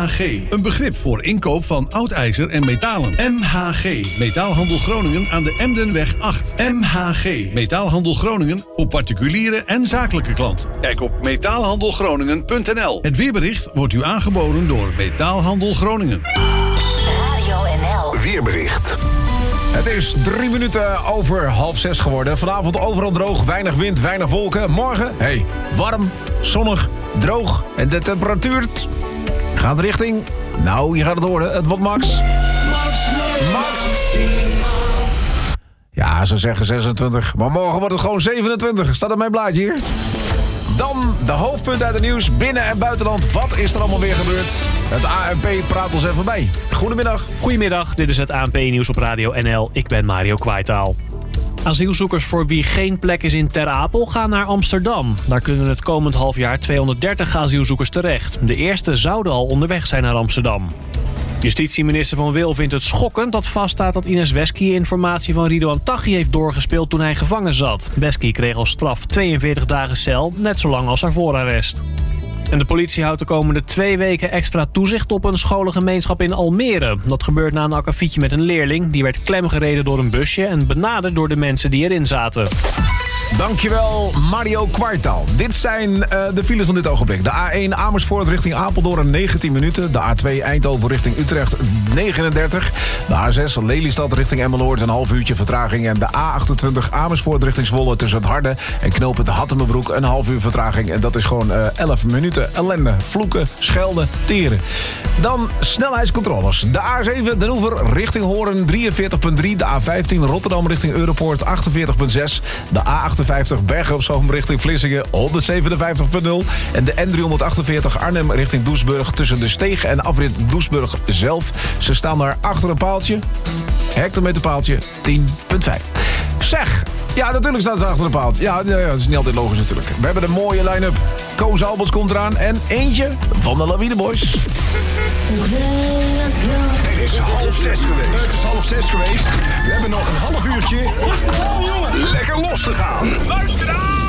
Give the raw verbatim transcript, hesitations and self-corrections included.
H G, een begrip voor inkoop van oud ijzer en metalen. M H G, Metaalhandel Groningen aan de Emdenweg acht. M H G, Metaalhandel Groningen voor particuliere en zakelijke klanten. Kijk op metaalhandelgroningen punt n l. Het weerbericht wordt u aangeboden door Metaalhandel Groningen. Radio N L. Weerbericht. Het is drie minuten over half zes geworden. Vanavond overal droog, weinig wind, weinig wolken. Morgen, hey, warm, zonnig, droog. En de temperatuur gaat richting... Nou, je gaat het horen, het wordt max. Max, max. Ja, ze zeggen zesentwintig, maar morgen wordt het gewoon zevenentwintig. Staat op mijn blaadje hier. Dan de hoofdpunten uit het nieuws, binnen- en buitenland. Wat is er allemaal weer gebeurd? Het A N P praat ons even bij. Goedemiddag. Goedemiddag, dit is het A N P-nieuws op Radio N L. Ik ben Mario Kwaaitaal. Asielzoekers voor wie geen plek is in Ter Apel gaan naar Amsterdam. Daar kunnen het komend half jaar tweehonderddertig asielzoekers terecht. De eerste zouden al onderweg zijn naar Amsterdam. Justitieminister Van Wil vindt het schokkend dat vaststaat dat Ines Wesky informatie van Ridouan Taghi heeft doorgespeeld toen hij gevangen zat. Wesky kreeg als straf tweeënveertig dagen cel, net zo lang als haar voorarrest. En de politie houdt de komende twee weken extra toezicht op een scholengemeenschap in Almere. Dat gebeurt na een akkefietje met een leerling. Die werd klemgereden door een busje en benaderd door de mensen die erin zaten. Dankjewel, Mario Kwaaitaal. Dit zijn uh, de files van dit ogenblik. De A één Amersfoort richting Apeldoorn negentien minuten. De A twee Eindhoven richting Utrecht negenendertig. De A zes Lelystad richting Emmeloord een half uurtje vertraging. En de A achtentwintig Amersfoort richting Zwolle tussen het Harde en knooppunt Hattemerbroek een half uur vertraging. En dat is gewoon uh, elf minuten ellende. Vloeken, schelden, teren. Dan snelheidscontroles. De A zeven Den Oever richting Hoorn drieënveertig komma drie. De A vijftien Rotterdam richting Europoort achtenveertig komma zes. De A achtenvijftig Bergen op Zoom richting Vlissingen honderdzevenenvijftig komma nul. En de N driehonderdachtenveertig Arnhem richting Doesburg tussen de Steeg en afrit Doesburg zelf. Ze staan daar achter een paaltje. Hectometerpaaltje tien komma vijf. Zeg, ja, natuurlijk staan ze achter een paaltje. Ja, ja, ja, dat is niet altijd logisch natuurlijk. We hebben een mooie line-up. Koos Albers komt eraan en eentje van de Lawine Boys. Het is half zes geweest. Het is half zes geweest. We hebben nog een half uurtje lekker los te gaan. Luister aan!